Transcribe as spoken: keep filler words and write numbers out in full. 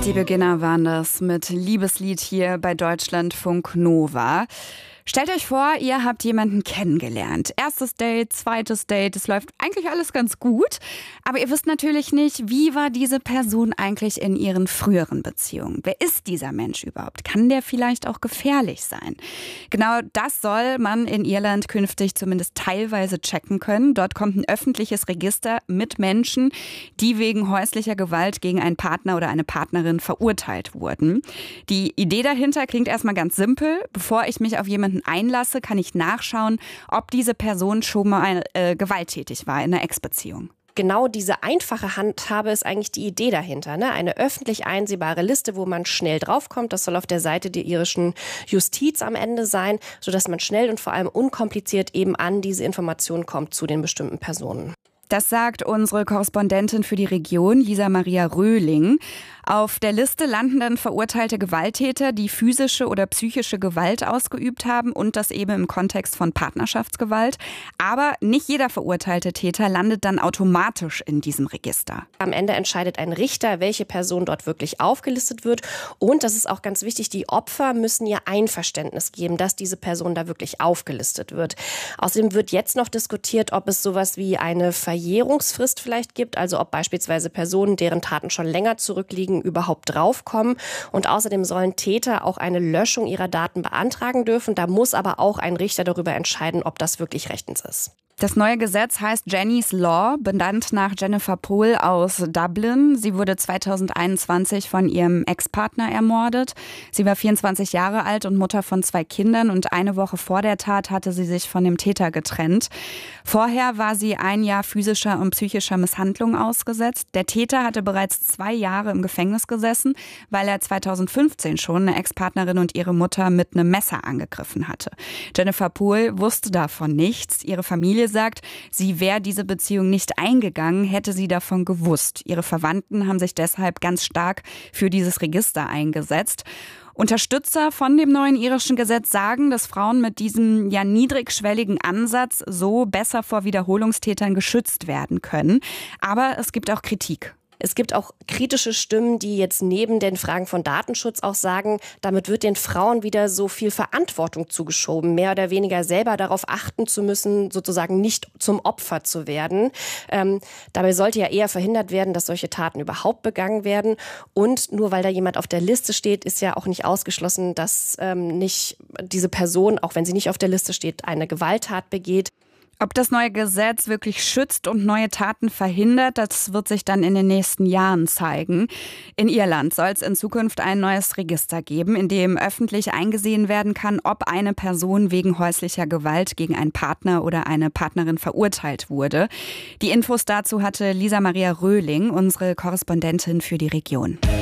Die Beginner waren das mit Liebeslied hier bei Deutschlandfunk Nova. Stellt euch vor, ihr habt jemanden kennengelernt. Erstes Date, zweites Date, es läuft eigentlich alles ganz gut. Aber ihr wisst natürlich nicht, wie war diese Person eigentlich in ihren früheren Beziehungen? Wer ist dieser Mensch überhaupt? Kann der vielleicht auch gefährlich sein? Genau das soll man in Irland künftig zumindest teilweise checken können. Dort kommt ein öffentliches Register mit Menschen, die wegen häuslicher Gewalt gegen einen Partner oder eine Partnerin verurteilt wurden. Die Idee dahinter klingt erstmal ganz simpel. Bevor ich mich auf jemanden einlasse, kann ich nachschauen, ob diese Person schon mal äh, gewalttätig war in einer Ex-Beziehung. Genau diese einfache Handhabe ist eigentlich die Idee dahinter. Ne? Eine öffentlich einsehbare Liste, wo man schnell draufkommt. Das soll auf der Seite der irischen Justiz am Ende sein, sodass man schnell und vor allem unkompliziert eben an diese Informationen kommt zu den bestimmten Personen. Das sagt unsere Korrespondentin für die Region, Lisa Maria Röhling. Auf der Liste landen dann verurteilte Gewalttäter, die physische oder psychische Gewalt ausgeübt haben und das eben im Kontext von Partnerschaftsgewalt. Aber nicht jeder verurteilte Täter landet dann automatisch in diesem Register. Am Ende entscheidet ein Richter, welche Person dort wirklich aufgelistet wird. Und das ist auch ganz wichtig, die Opfer müssen ihr Einverständnis geben, dass diese Person da wirklich aufgelistet wird. Außerdem wird jetzt noch diskutiert, ob es sowas wie eine Verjährungsfrist vielleicht gibt, also ob beispielsweise Personen, deren Taten schon länger zurückliegen, überhaupt draufkommen. Und außerdem sollen Täter auch eine Löschung ihrer Daten beantragen dürfen. Da muss aber auch ein Richter darüber entscheiden, ob das wirklich rechtens ist. Das neue Gesetz heißt Jenny's Law, benannt nach Jennifer Poole aus Dublin. Sie wurde zweitausendeinundzwanzig von ihrem Ex-Partner ermordet. Sie war vierundzwanzig Jahre alt und Mutter von zwei Kindern und eine Woche vor der Tat hatte sie sich von dem Täter getrennt. Vorher war sie ein Jahr physischer und psychischer Misshandlung ausgesetzt. Der Täter hatte bereits zwei Jahre im Gefängnis gesessen, weil er zweitausendfünfzehn schon eine Ex-Partnerin und ihre Mutter mit einem Messer angegriffen hatte. Jennifer Poole wusste davon nichts. Ihre Familie sagt, sie wäre diese Beziehung nicht eingegangen, hätte sie davon gewusst. Ihre Verwandten haben sich deshalb ganz stark für dieses Register eingesetzt. Unterstützer von dem neuen irischen Gesetz sagen, dass Frauen mit diesem ja niedrigschwelligen Ansatz so besser vor Wiederholungstätern geschützt werden können. Aber es gibt auch Kritik. Es gibt auch kritische Stimmen, die jetzt neben den Fragen von Datenschutz auch sagen, damit wird den Frauen wieder so viel Verantwortung zugeschoben, mehr oder weniger selber darauf achten zu müssen, sozusagen nicht zum Opfer zu werden. Ähm, dabei sollte ja eher verhindert werden, dass solche Taten überhaupt begangen werden. Und nur weil da jemand auf der Liste steht, ist ja auch nicht ausgeschlossen, dass ähm, nicht diese Person, auch wenn sie nicht auf der Liste steht, eine Gewalttat begeht. Ob das neue Gesetz wirklich schützt und neue Taten verhindert, das wird sich dann in den nächsten Jahren zeigen. In Irland soll es in Zukunft ein neues Register geben, in dem öffentlich eingesehen werden kann, ob eine Person wegen häuslicher Gewalt gegen einen Partner oder eine Partnerin verurteilt wurde. Die Infos dazu hatte Lisa Maria Röhling, unsere Korrespondentin für die Region.